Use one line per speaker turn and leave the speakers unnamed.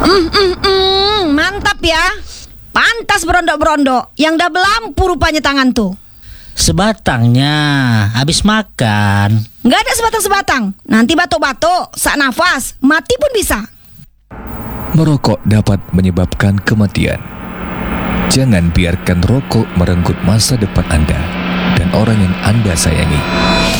Mantap ya. Pantas berondok-berondok. Yang dah belampu rupanya tangan tuh.
Sebatangnya habis makan.
Nggak ada sebatang-sebatang. Nanti batuk-batuk, sak nafas, mati pun bisa.
Merokok dapat menyebabkan kematian. Jangan biarkan rokok merenggut masa depan Anda dan orang yang Anda sayangi.